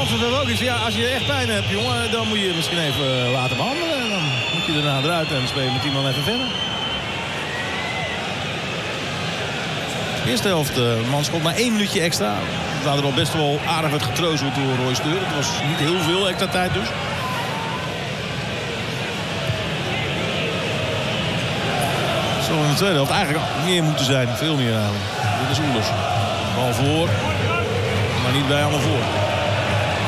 vertelde ook eens, ja, als je echt pijn hebt, jongen, dan moet je misschien even laten behandelen. En dan moet je daarna eruit en speel je met iemand even verder. De eerste helft, Manschot maar 1 minuutje extra. Waar er al best wel aardig werd getreuzeld door Roy Steur. Het was niet heel veel extra tijd dus. Zo in de tweede helft eigenlijk meer moeten zijn. Veel meer eigenlijk. Dit is Oelers. Bal voor. Maar niet bij allemaal voor.